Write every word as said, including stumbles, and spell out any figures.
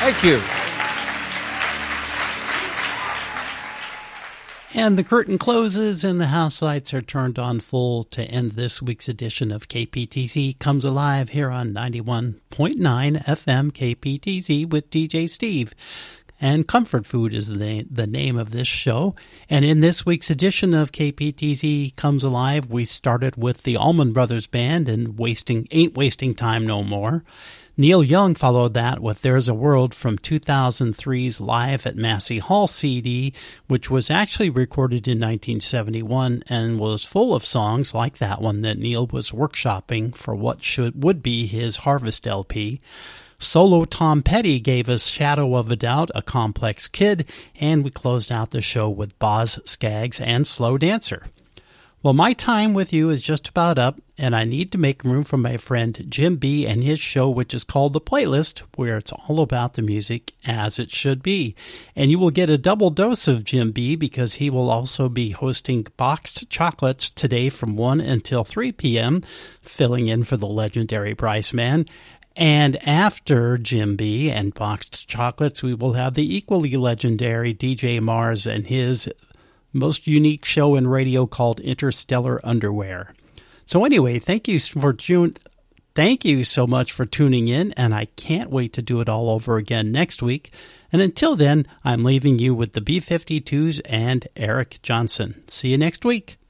Thank you. And the curtain closes and the house lights are turned on full to end this week's edition of K P T Z Comes Alive here on ninety-one point nine F M K P T Z with D J Steve. And Comfort Food is the, the name of this show. And in this week's edition of K P T Z Comes Alive, we started with the Allman Brothers Band and wasting Ain't Wasting Time No More. Neil Young followed that with There's a World from two thousand three's Live at Massey Hall C D, which was actually recorded in nineteen seventy-one and was full of songs like that one that Neil was workshopping for what should would be his Harvest L P. Solo Tom Petty gave us Shadow of a Doubt, A Complex Kid, and we closed out the show with Boz Scaggs and Slow Dancer. Well, my time with you is just about up, and I need to make room for my friend Jim B and his show, which is called The Playlist, where it's all about the music as it should be. And you will get a double dose of Jim B because he will also be hosting Boxed Chocolates today from one until three p.m., filling in for the legendary Bryce Mann. And after Jim B and Boxed Chocolates, we will have the equally legendary D J Mars and his most unique show in radio called Interstellar Underwear. So anyway, thank you for June. Thank you so much for tuning in, and I can't wait to do it all over again next week. And until then, I'm leaving you with the B fifty-twos and Eric Johnson. See you next week.